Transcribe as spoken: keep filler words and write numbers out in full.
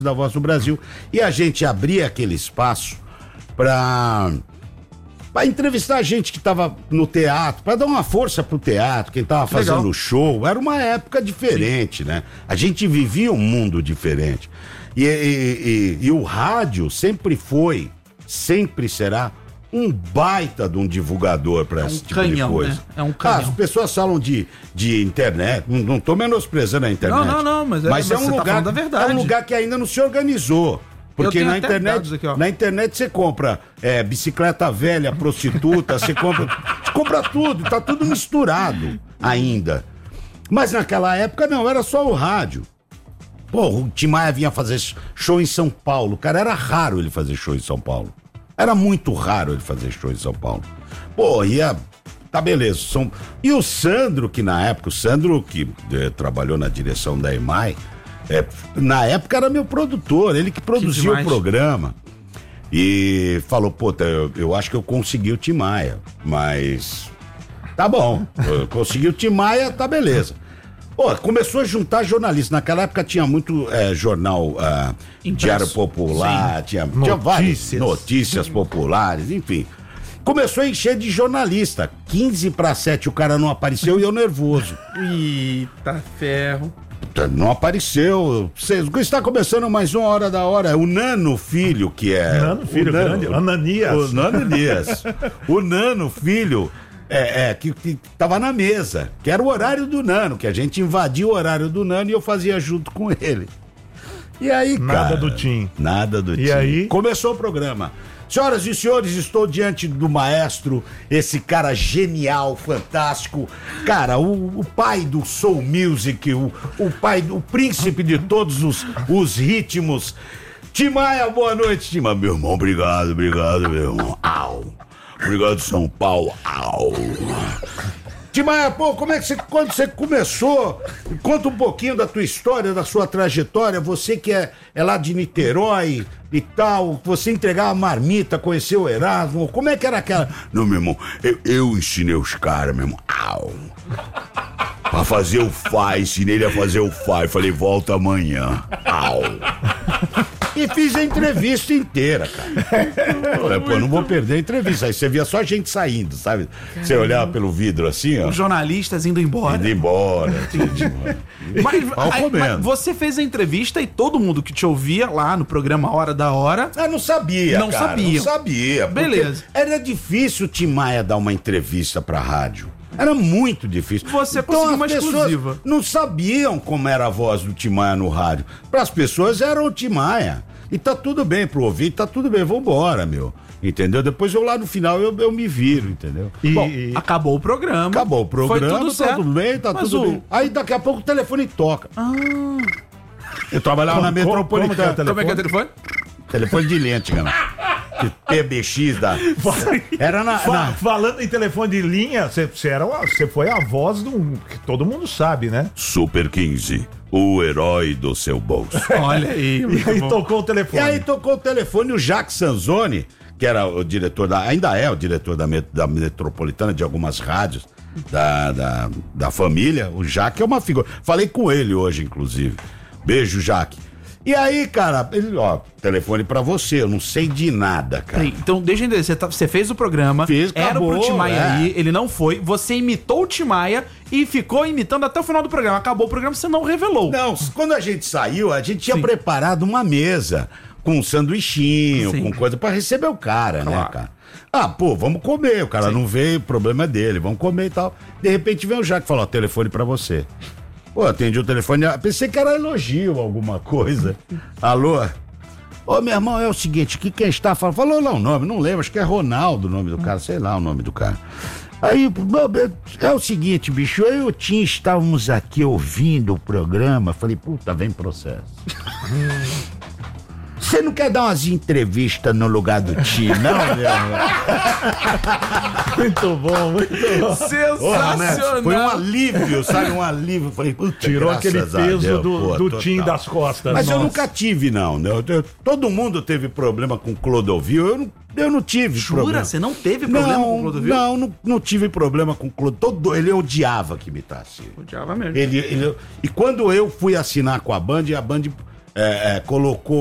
da Voz do Brasil, e a gente abria aquele espaço para para entrevistar gente que estava no teatro, para dar uma força pro teatro, quem estava fazendo Legal. show. Era uma época diferente, Sim. né? A gente vivia um mundo diferente. E, e, e, e o rádio sempre foi, sempre será um baita de um divulgador para é um esse tipo canhão, de coisa. Né? É um canhão. Ah, as pessoas falam de, de internet, não, não tô menosprezando a internet. Não, não, não, mas é, mas mas é um lugar, tá da verdade. É um lugar que ainda não se organizou. Porque na internet, aqui, na internet você compra é, bicicleta velha, prostituta, você compra, você compra tudo, tá tudo misturado ainda. Mas naquela época não, era só o rádio. Pô, o Tim Maia vinha fazer show em São Paulo, cara, era raro ele fazer show em São Paulo. Era muito raro ele fazer show em São Paulo. Pô, ia... Tá, beleza. São... E o Sandro, que na época, o Sandro que eh, trabalhou na direção da E M A I, é, na época era meu produtor, ele que produziu que o programa. E falou, pô, eu, eu acho que eu consegui o Tim Maia, mas... Tá bom, eu consegui o Tim Maia, tá beleza. Pô, começou a juntar jornalistas. Naquela época tinha muito é, jornal uh, Diário Popular, tinha, tinha várias notícias populares, enfim. Começou a encher de jornalista. quinze para sete o cara não apareceu e eu nervoso. Eita ferro. Não apareceu. Vocês, está começando mais uma hora da hora. O Nano Filho, que é... Nano Filho, o Nano, grande. Ananias. O Ananias. O Nano Filho... É, é que, que tava na mesa, que era o horário do Nano, que a gente invadiu o horário do Nano e eu fazia junto com ele. E aí, cara... Nada do Tim. Nada do Tim. E aí? Começou o programa. Senhoras e senhores, estou diante do maestro, esse cara genial, fantástico. Cara, o, o pai do soul music, o, o pai, o príncipe de todos os, os ritmos. Tim Maia, boa noite, Tim Maia. Meu irmão, obrigado, obrigado, meu irmão. Au. Obrigado, São Paulo. Au. Tim Maia, pô, como é que você, quando você começou, conta um pouquinho da tua história, da sua trajetória, você que é, é lá de Niterói e tal, você entregava marmita, conheceu o Erasmo, como é que era aquela... Não, meu irmão, eu, eu ensinei os caras, meu irmão, au, pra fazer o Fá, ensinei ele a fazer o Fá, e falei, volta amanhã, au. E fiz a entrevista inteira, cara. Falei, pô, não vou perder a entrevista. Aí você via só a gente saindo, sabe? Você olhava pelo vidro assim, ó. Os jornalistas indo embora. Indo embora. Mas, aí, mas você fez a entrevista e todo mundo que te ouvia lá no programa Hora da Hora... Ah, não sabia, Não cara, sabia. Não sabia. Beleza. Era difícil o Tim Maia dar uma entrevista pra rádio. Era muito difícil. Você então, conseguiu uma as pessoas exclusiva. Não sabiam como era a voz do Tim Maia no rádio. Para as pessoas era o Tim Maia. E tá tudo bem pro ouvinte, tá tudo bem, vambora, meu. Entendeu? Depois eu lá no final eu, eu me viro, entendeu? E, Bom, acabou o programa. Acabou o programa, foi tudo tá certo. tudo bem, tá Mas tudo o... bem. Aí daqui a pouco o telefone toca. Ah. Eu trabalhava Como, na Metropolitana. Como é que é o telefone? Telefone de linha, antigamente. P B X da... Era na... Fa- na... Falando em telefone de linha, você era uma- você foi a voz do... que todo mundo sabe, né? Super quinze, o herói do seu bolso. Olha aí. E aí bom. tocou o E telefone. aí tocou o telefone, o Jacques Sanzoni, que era o diretor da... Ainda é o diretor da, met, da Metropolitana, de algumas rádios, da, da, da família. O Jacques é uma figura. Falei com ele hoje, inclusive. Beijo, Jacques. E aí, cara, ele, ó, telefone pra você, eu não sei de nada, cara. Peraí, então, deixa eu entender, você, tá, você fez o programa, Fiz, era acabou, pro Tim Maia é. ir, ele não foi, você imitou o Tim Maia e ficou imitando até o final do programa. Acabou o programa, você não revelou. Não, quando a gente saiu, a gente tinha Sim. preparado uma mesa com um sanduichinho, Sim. com coisa pra receber o cara, né, Claro. cara? Ah, pô, vamos comer, o cara Sim. não veio, o problema é dele, vamos comer e tal. De repente vem o Jacques e fala, ó, telefone pra você. Pô, atendi o telefone, pensei que era elogio, alguma coisa. Alô? Ô, meu irmão, é o seguinte, que quem está falando? Falou lá o nome, não lembro, acho que é Ronaldo o nome do cara, sei lá o nome do cara. Aí, é o seguinte, bicho, eu e o Tim estávamos aqui ouvindo o programa, falei, puta, vem processo. Você não quer dar umas entrevistas no lugar do Tim, não, meu irmão? Muito bom, muito bom. Sensacional. Né? Foi um alívio, sabe? Um alívio. Falei, puta, Tirou aquele graças a peso Deus, do, pô, do total. Tim das costas. Mas eu Nossa. nunca tive, não. Né? Eu- eu- todo mundo teve problema com Clodovil. Eu não, eu não tive Jura? problema. Você não teve problema não, com o Clodovil? Não, não, não tive problema com o Clodovil. Ele odiava que imitasse. Odiava mesmo. Ele, ele, e quando eu fui assinar com a Band, a Band é, é, colocou